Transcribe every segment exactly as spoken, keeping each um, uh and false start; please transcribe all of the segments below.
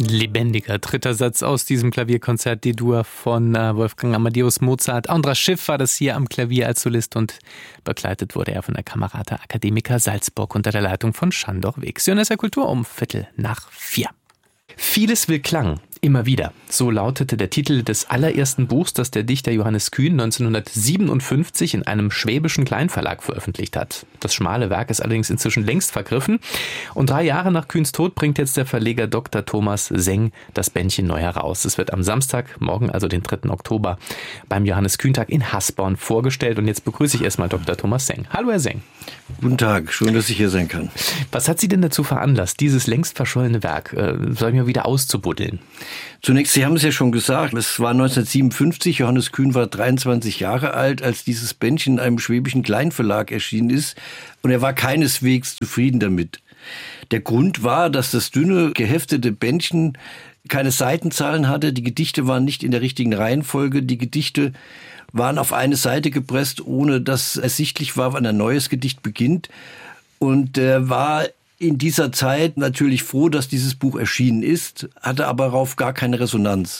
lebendiger dritter Satz aus diesem Klavierkonzert D-Dur von Wolfgang Amadeus Mozart. Andras Schiff war das hier am Klavier als Solist und begleitet wurde er von der Camerata Academica Salzburg unter der Leitung von Sándor Vég. Sie hören S R Kultur um Viertel nach vier. Vieles will Klang. Immer wieder. So lautete der Titel des allerersten Buchs, das der Dichter Johannes Kühn neunzehnhundertsiebenundfünfzig in einem schwäbischen Kleinverlag veröffentlicht hat. Das schmale Werk ist allerdings inzwischen längst vergriffen. Und drei Jahre nach Kühns Tod bringt jetzt der Verleger Doktor Thomas Seng das Bändchen neu heraus. Es wird am Samstag, morgen also den dritten Oktober, beim Johannes Kühn-Tag in Hasborn vorgestellt. Und jetzt begrüße ich erstmal Doktor Thomas Seng. Hallo, Herr Seng. Guten Tag, schön, dass ich hier sein kann. Was hat Sie denn dazu veranlasst, dieses längst verschollene Werk, äh, sag ich mal, wieder auszubuddeln? Zunächst, Sie haben es ja schon gesagt, es war neunzehnhundertsiebenundfünfzig, Johannes Kühn war dreiundzwanzig Jahre alt, als dieses Bändchen in einem schwäbischen Kleinverlag erschienen ist, und er war keineswegs zufrieden damit. Der Grund war, dass das dünne, geheftete Bändchen keine Seitenzahlen hatte, die Gedichte waren nicht in der richtigen Reihenfolge, die Gedichte waren auf eine Seite gepresst, ohne dass ersichtlich war, wann ein neues Gedicht beginnt, und er war in dieser Zeit natürlich froh, dass dieses Buch erschienen ist, hatte aber darauf gar keine Resonanz.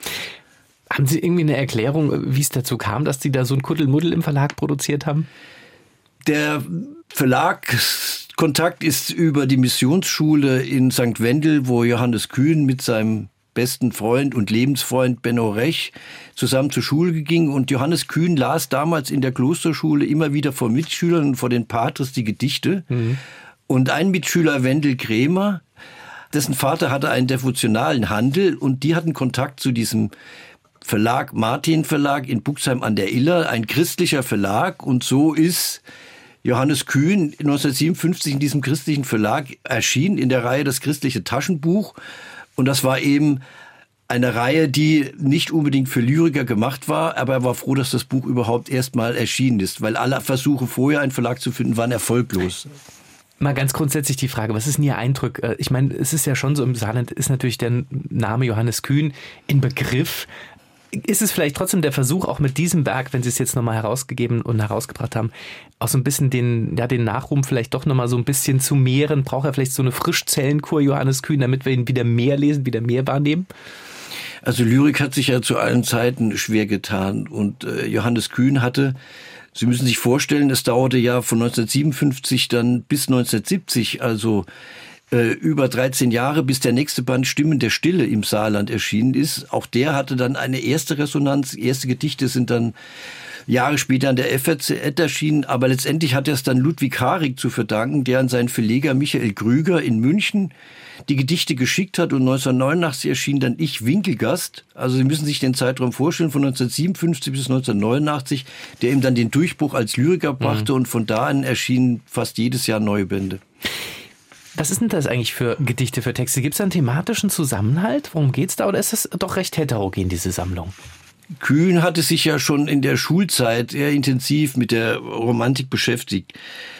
Haben Sie irgendwie eine Erklärung, wie es dazu kam, dass Sie da so ein Kuddelmuddel im Verlag produziert haben? Der Verlagskontakt ist über die Missionsschule in Sankt Wendel, wo Johannes Kühn mit seinem besten Freund und Lebensfreund Benno Rech zusammen zur Schule ging. Und Johannes Kühn las damals in der Klosterschule immer wieder vor Mitschülern und vor den Patres die Gedichte. Mhm. Und ein Mitschüler, Wendel Krämer, dessen Vater hatte einen devotionalen Handel, und die hatten Kontakt zu diesem Verlag, Martin Verlag in Buxheim an der Iller, ein christlicher Verlag. Und so ist Johannes Kühn neunzehnhundertsiebenundfünfzig in diesem christlichen Verlag erschienen, in der Reihe Das christliche Taschenbuch. Und das war eben eine Reihe, die nicht unbedingt für Lyriker gemacht war, aber er war froh, dass das Buch überhaupt erst mal erschienen ist, weil alle Versuche vorher, einen Verlag zu finden, waren erfolglos. Mal ganz grundsätzlich die Frage, was ist denn Ihr Eindruck? Ich meine, es ist ja schon so, im Saarland ist natürlich der Name Johannes Kühn in Begriff. Ist es vielleicht trotzdem der Versuch, auch mit diesem Werk, wenn Sie es jetzt nochmal herausgegeben und herausgebracht haben, auch so ein bisschen den, ja, den Nachruhm vielleicht doch nochmal so ein bisschen zu mehren? Braucht er vielleicht so eine Frischzellenkur Johannes Kühn, damit wir ihn wieder mehr lesen, wieder mehr wahrnehmen? Also Lyrik hat sich ja zu allen Zeiten schwer getan, und äh, Johannes Kühn hatte, Sie müssen sich vorstellen, es dauerte ja von neunzehnhundertsiebenundfünfzig dann bis neunzehnhundertsiebzig, also äh, über dreizehn Jahre, bis der nächste Band Stimmen der Stille im Saarland erschienen ist. Auch der hatte dann eine erste Resonanz. Erste Gedichte sind dann Jahre später an der F A Z erschienen, aber letztendlich hat er es dann Ludwig Harig zu verdanken, der an seinen Verleger Michael Krüger in München die Gedichte geschickt hat, und neunzehnhundertneunundachtzig erschien dann Ich Winkelgast. Also Sie müssen sich den Zeitraum vorstellen, von neunzehnhundertsiebenundfünfzig bis neunzehnhundertneunundachtzig, der ihm dann den Durchbruch als Lyriker brachte, mhm. und von da an erschienen fast jedes Jahr neue Bände. Was ist denn das eigentlich für Gedichte, für Texte? Gibt es da einen thematischen Zusammenhalt? Worum geht's da? Oder ist das doch recht heterogen, diese Sammlung? Kühn hatte sich ja schon in der Schulzeit sehr intensiv mit der Romantik beschäftigt.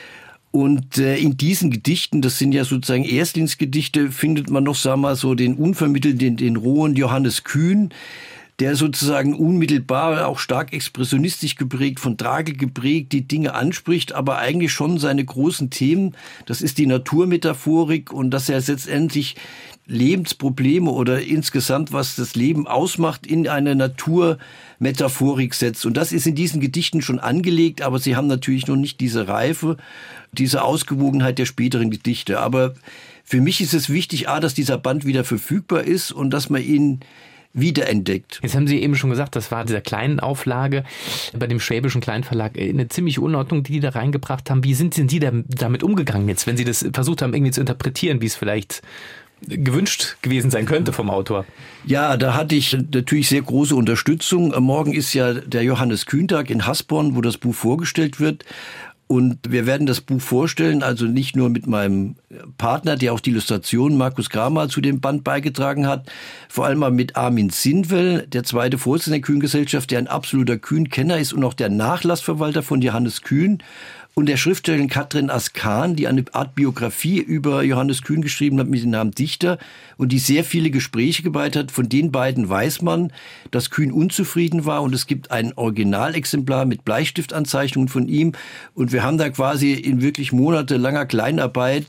Und äh, in diesen Gedichten, das sind ja sozusagen Erstlingsgedichte, findet man noch, sagen wir mal, so den unvermittelten, den, den rohen Johannes Kühn, der sozusagen unmittelbar, auch stark expressionistisch geprägt, von Tragik geprägt, die Dinge anspricht, aber eigentlich schon seine großen Themen, das ist die Naturmetaphorik, und dass er letztendlich Lebensprobleme oder insgesamt, was das Leben ausmacht, in eine Naturmetaphorik setzt. Und das ist in diesen Gedichten schon angelegt, aber sie haben natürlich noch nicht diese Reife, diese Ausgewogenheit der späteren Gedichte. Aber für mich ist es wichtig, a, dass dieser Band wieder verfügbar ist und dass man ihn wiederentdeckt. Jetzt haben Sie eben schon gesagt, das war dieser kleinen Auflage bei dem schwäbischen Kleinverlag eine ziemliche Unordnung, die die da reingebracht haben. Wie sind denn die da, damit umgegangen jetzt, wenn Sie das versucht haben, irgendwie zu interpretieren, wie es vielleicht gewünscht gewesen sein könnte vom Autor? Ja, da hatte ich natürlich sehr große Unterstützung. Morgen ist ja der Johannes Kühn-Tag in Hasborn, wo das Buch vorgestellt wird. Und wir werden das Buch vorstellen, also nicht nur mit meinem Partner, der auch die Illustration Markus Kramer zu dem Band beigetragen hat, vor allem mal mit Armin Sindwell, der zweite Vorsitzende der Kühn-Gesellschaft, der ein absoluter Kühn-Kenner ist und auch der Nachlassverwalter von Johannes Kühn. Und der Schriftstellerin Katrin Askan, die eine Art Biografie über Johannes Kühn geschrieben hat mit dem Namen Dichter und die sehr viele Gespräche geleitet hat. Von den beiden weiß man, dass Kühn unzufrieden war und es gibt ein Originalexemplar mit Bleistiftanzeichnungen von ihm. Und wir haben da quasi in wirklich monatelanger Kleinarbeit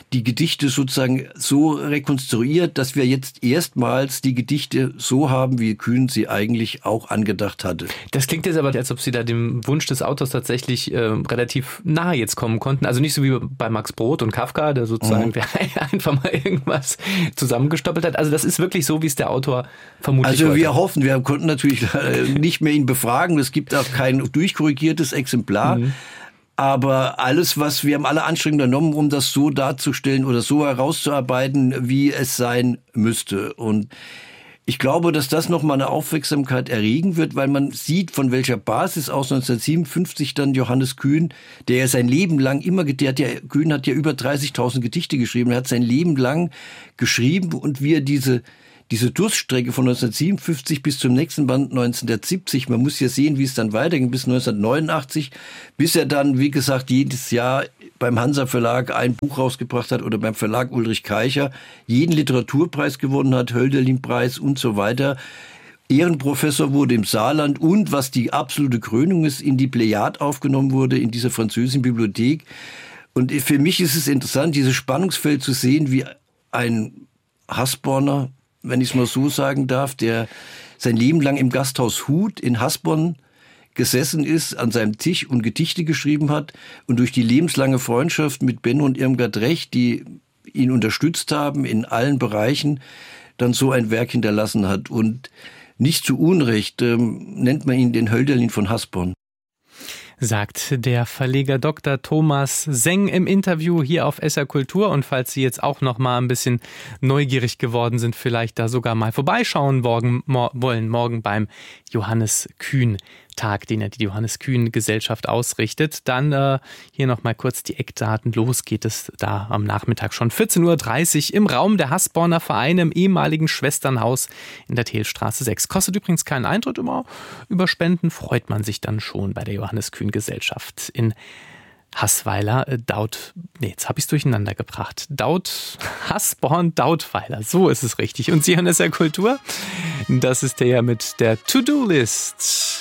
die Gedichte sozusagen so rekonstruiert, dass wir jetzt erstmals die Gedichte so haben, wie Kühn sie eigentlich auch angedacht hatte. Das klingt jetzt aber, als ob Sie da dem Wunsch des Autors tatsächlich äh, relativ nahe jetzt kommen konnten. Also nicht so wie bei Max Brod und Kafka, der sozusagen mhm. einfach mal irgendwas zusammengestoppelt hat. Also das ist wirklich so, wie es der Autor vermutlich Also wollte. Wir hoffen, wir konnten natürlich nicht mehr ihn befragen. Es gibt auch kein durchkorrigiertes Exemplar. Mhm. Aber alles, was wir haben alle Anstrengungen unternommen, um das so darzustellen oder so herauszuarbeiten, wie es sein müsste. Und ich glaube, dass das nochmal eine Aufmerksamkeit erregen wird, weil man sieht, von welcher Basis aus neunzehnhundertsiebenundfünfzig dann Johannes Kühn, der ja sein Leben lang immer, der hat ja, Kühn hat ja über dreißigtausend Gedichte geschrieben, er hat sein Leben lang geschrieben und wie er diese Diese Durststrecke von neunzehnhundertsiebenundfünfzig bis zum nächsten Band neunzehnhundertsiebzig, man muss ja sehen, wie es dann weiterging, bis neunzehnhundertneunundachtzig, bis er dann, wie gesagt, jedes Jahr beim Hansa Verlag ein Buch rausgebracht hat oder beim Verlag Ulrich Keicher, jeden Literaturpreis gewonnen hat, Hölderlin-Preis und so weiter. Ehrenprofessor wurde im Saarland und, was die absolute Krönung ist, in die Plejade aufgenommen wurde, in dieser französischen Bibliothek. Und für mich ist es interessant, dieses Spannungsfeld zu sehen, wie ein Hasborner, wenn ich es mal so sagen darf, der sein Leben lang im Gasthaus Huth in Hasborn gesessen ist, an seinem Tisch und Gedichte geschrieben hat und durch die lebenslange Freundschaft mit Benno und Irmgard Recht, die ihn unterstützt haben in allen Bereichen, dann so ein Werk hinterlassen hat. Und nicht zu Unrecht ähm, nennt man ihn den Hölderlin von Hasborn. Sagt der Verleger Doktor Thomas Seng im Interview hier auf S R Kultur. Und falls Sie jetzt auch noch mal ein bisschen neugierig geworden sind, vielleicht da sogar mal vorbeischauen morgen, mo- wollen, morgen beim Johannes Kühn Tag, den ja die Johannes Kühn Gesellschaft ausrichtet. Dann äh, hier noch mal kurz die Eckdaten. Los geht es da am Nachmittag schon vierzehn Uhr dreißig im Raum der Hasborner Vereine im ehemaligen Schwesternhaus in der Tehlstraße sechs. Kostet übrigens keinen Eintritt, immer über Spenden freut man sich dann schon bei der Johannes Kühn Gesellschaft in Haßweiler, äh, Daut, nee, jetzt habe ich es durcheinander gebracht. Daut, Hasborn, Dautweiler, so ist es richtig. Und Sie hören S R Kultur, das ist der mit der To-Do-List.